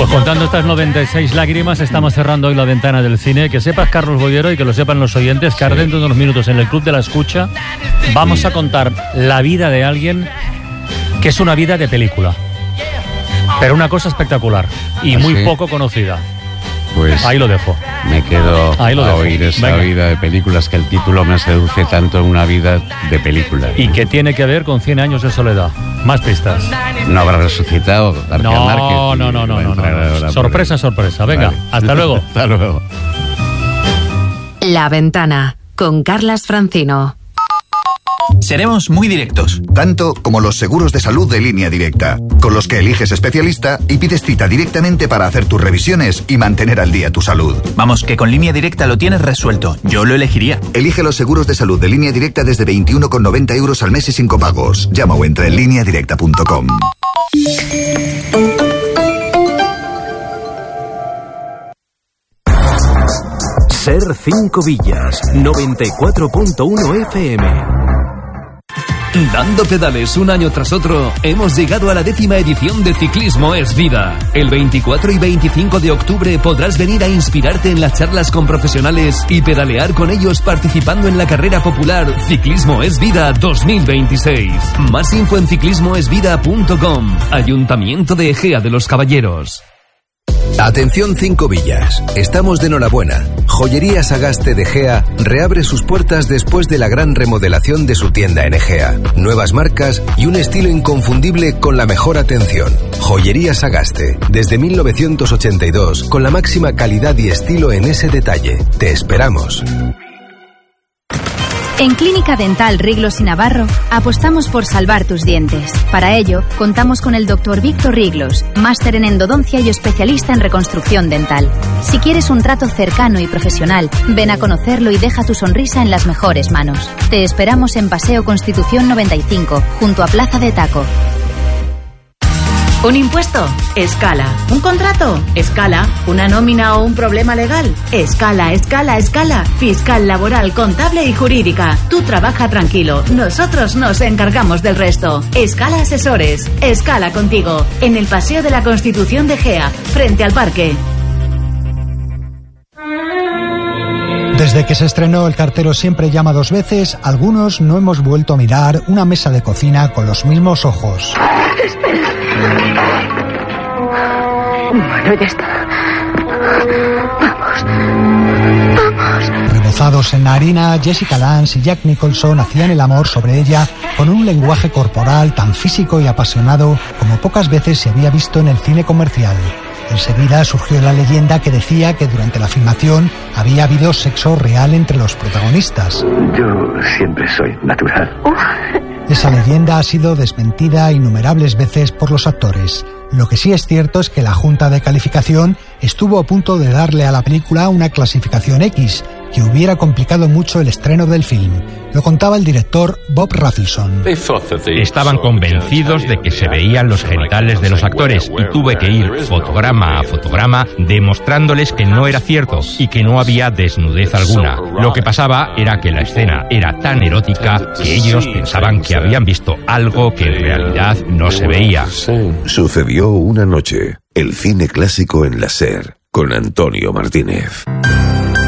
Contando estas 96 lágrimas, estamos cerrando hoy la ventana del cine. Que sepas, Carlos Bollero, y que lo sepan los oyentes, que dentro de unos minutos en el Club de la Escucha vamos a contar la vida de alguien que es una vida de película, pero una cosa espectacular y muy poco conocida. Pues ahí lo dejo. Me quedo a oír esa vida de películas, que el título me seduce tanto, en una vida de película. ¿Y qué tiene que ver con 100 años de soledad? Más pistas. ¿No habrá resucitado García Márquez? No. Sorpresa. Venga, vale. Hasta luego. Hasta luego. La Ventana, con Carlas Francino. Seremos muy directos. Tanto como los seguros de salud de Línea Directa, con los que eliges especialista y pides cita directamente para hacer tus revisiones y mantener al día tu salud. Vamos, que con Línea Directa lo tienes resuelto. Yo lo elegiría. Elige los seguros de salud de Línea Directa desde 21,90 € al mes y sin copagos. Llama o entra en lineadirecta.com. Ser 5 Villas, 94.1 FM. Dando pedales un año tras otro, hemos llegado a la 10ª edición de Ciclismo es Vida. El 24 y 25 de octubre podrás venir a inspirarte en las charlas con profesionales y pedalear con ellos participando en la carrera popular Ciclismo es Vida 2026. Más info en ciclismoesvida.com. Ayuntamiento de Ejea de los Caballeros. Atención 5 Villas, estamos de enhorabuena. Joyería Sagaste de Ejea reabre sus puertas después de la gran remodelación de su tienda en Ejea. Nuevas marcas y un estilo inconfundible con la mejor atención. Joyería Sagaste, desde 1982, con la máxima calidad y estilo en ese detalle. Te esperamos. En Clínica Dental Riglos y Navarro apostamos por salvar tus dientes. Para ello, contamos con el Dr. Víctor Riglos, máster en endodoncia y especialista en reconstrucción dental. Si quieres un trato cercano y profesional, ven a conocerlo y deja tu sonrisa en las mejores manos. Te esperamos en Paseo Constitución 95, junto a Plaza de Taco. ¿Un impuesto? Escala. ¿Un contrato? Escala. ¿Una nómina o un problema legal? Escala. Fiscal, laboral, contable y jurídica. Tú trabaja tranquilo. Nosotros nos encargamos del resto. Escala Asesores. Escala contigo. En el Paseo de la Constitución de Ejea, frente al parque. Desde que se estrenó El cartero siempre llama 2 veces, algunos no hemos vuelto a mirar una mesa de cocina con los mismos ojos. Espera. Bueno, ya está. Vamos. Rebozados en la harina, Jessica Lange y Jack Nicholson hacían el amor sobre ella con un lenguaje corporal tan físico y apasionado como pocas veces se había visto en el cine comercial. Enseguida surgió la leyenda que decía que durante la filmación había habido sexo real entre los protagonistas. Yo siempre soy natural. Esa leyenda ha sido desmentida innumerables veces por los actores. Lo que sí es cierto es que la Junta de Calificación estuvo a punto de darle a la película una clasificación X, que hubiera complicado mucho el estreno del film. Lo contaba el director Bob Rafelson. Estaban convencidos de que se veían los genitales de los actores y tuve que ir fotograma a fotograma demostrándoles que no era cierto y que no había desnudez alguna. Lo que pasaba era que la escena era tan erótica que ellos pensaban que habían visto algo que en realidad no se veía. Sucedió una noche, el cine clásico en la SER, con Antonio Martínez.